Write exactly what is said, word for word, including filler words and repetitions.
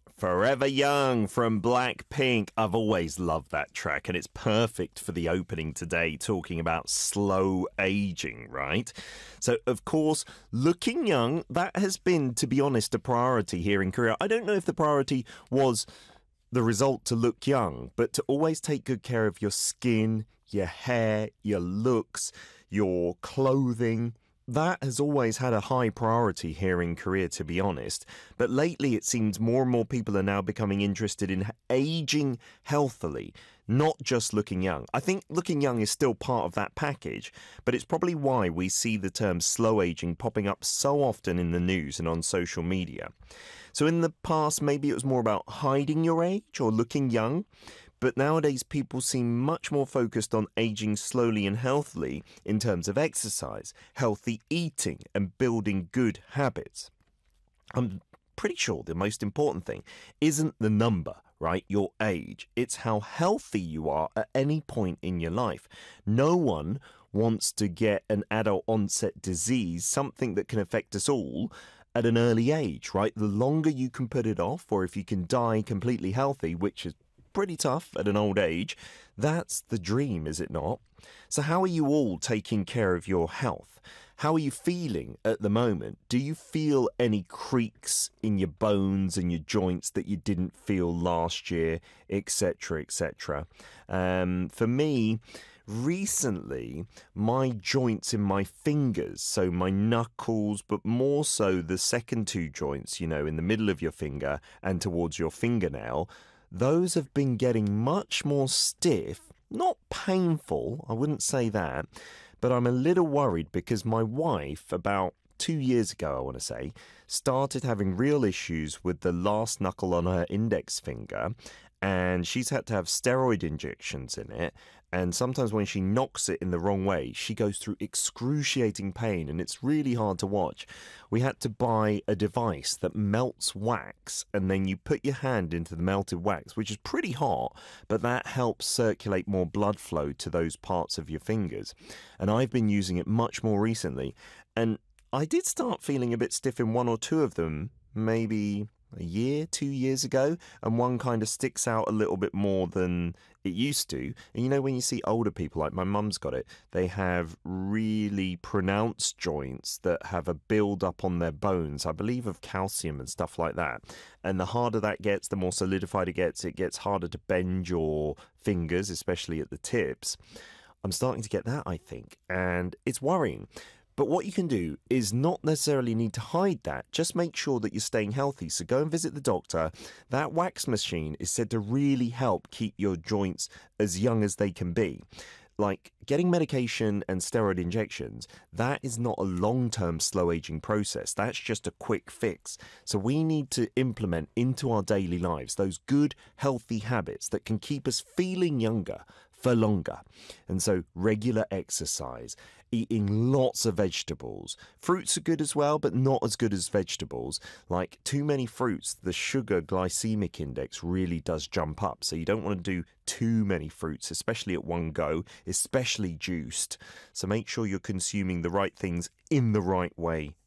Forever Young from Blackpink. I've always loved that track, and it's perfect for the opening today, talking about slow aging, right? So, of course, looking young, that has been, to be honest, a priority here in Korea. I don't know if the priority was the result to look young, but to always take good care of your skin, your hair, your looks, your clothing. That has always had a high priority here in Korea, to be honest. But lately, it seems more and more people are now becoming interested in aging healthily, not just looking young. I think looking young is still part of that package, but it's probably why we see the term slow aging popping up so often in the news and on social media. So in the past, maybe it was more about hiding your age or looking young. But nowadays, people seem much more focused on aging slowly and healthily in terms of exercise, healthy eating, and building good habits. I'm pretty sure the most important thing isn't the number, right? Your age. It's how healthy you are at any point in your life. No one wants to get an adult onset disease, something that can affect us all, at an early age, right? The longer you can put it off, or if you can die completely healthy, which is pretty tough at an old age, that's the dream, is it not? So how are you all taking care of your health? How are you feeling at the moment? Do you feel any creaks in your bones and your joints that you didn't feel last year, et cetera, et cetera? Um, for me, recently, my joints in my fingers, so my knuckles, but more so the second two joints, you know, in the middle of your finger and towards your fingernail, those have been getting much more stiff, not painful, I wouldn't say that, but I'm a little worried because my wife, about two years ago, I want to say, started having real issues with the last knuckle on her index finger, and she's had to have steroid injections in it. And sometimes when she knocks it in the wrong way, she goes through excruciating pain, and it's really hard to watch. We had to buy a device that melts wax, and then you put your hand into the melted wax, which is pretty hot, but that helps circulate more blood flow to those parts of your fingers. And I've been using it much more recently, and I did start feeling a bit stiff in one or two of them, maybe a year, two years ago, and one kind of sticks out a little bit more than it used to. And you know, when you see older people, like my mum's got it, they have really pronounced joints that have a build up on their bones, I believe of calcium and stuff like that. And the harder that gets, the more solidified it gets, it gets harder to bend your fingers, especially at the tips. I'm starting to get that, I think, and it's worrying. But what you can do is not necessarily need to hide that. Just make sure that you're staying healthy. So go and visit the doctor. That wax machine is said to really help keep your joints as young as they can be. Like getting medication and steroid injections, that is not a long-term slow aging process. That's just a quick fix. So we need to implement into our daily lives those good, healthy habits that can keep us feeling younger for longer. And so regular exercise, eating lots of vegetables. Fruits are good as well, but not as good as vegetables. Like too many fruits, the sugar glycemic index really does jump up. So you don't want to do too many fruits, especially at one go, especially juiced. So make sure you're consuming the right things in the right way